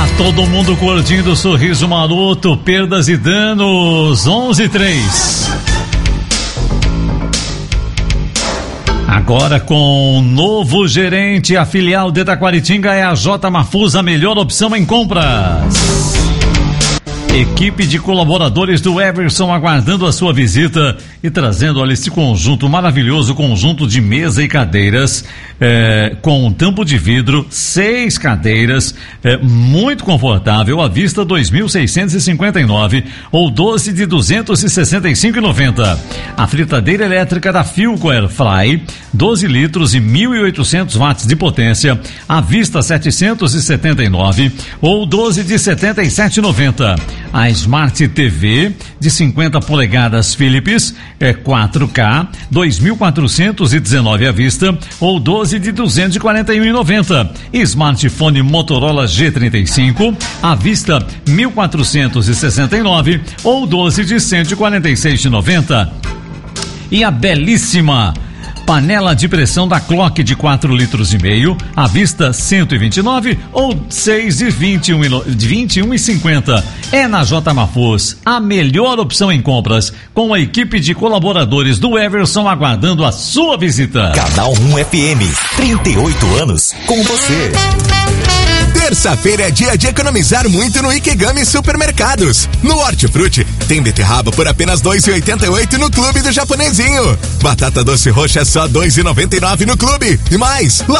Tá todo mundo curtindo o Sorriso Maroto, perdas e danos, 11:03. Agora com novo gerente, a filial de Taquaritinga é a J Mahfouz, a melhor opção em compras. Equipe de colaboradores do Everson aguardando a sua visita e trazendo, olha, esse conjunto maravilhoso, conjunto de mesa e cadeiras, com um tampo de vidro, 6 cadeiras, muito confortável, à vista 2.659 ou 12 de 265,90. A fritadeira elétrica da Philco Airfry, 12 litros e 1.800 watts de potência, à vista 779 ou 12 de 77,90. A Smart TV de 50 polegadas Philips 4K, 2.419 à vista ou 12 de 241,90. Smartphone Motorola G35 à vista 1.469 ou 12 de 146,90. E a belíssima panela de pressão da Clock de 4,5 litros, à vista 129 ou 6 de 21,50. É na J Mahfouz, a melhor opção em compras, com a equipe de colaboradores do Everson aguardando a sua visita. Canal 1 FM, 38 anos com você. Terça-feira é dia de economizar muito no Ikegami Supermercados. No Hortifruti, tem beterraba por apenas R$ 2,88 no Clube do Japonesinho. Batata doce roxa só R$ 2,99 no Clube. E mais,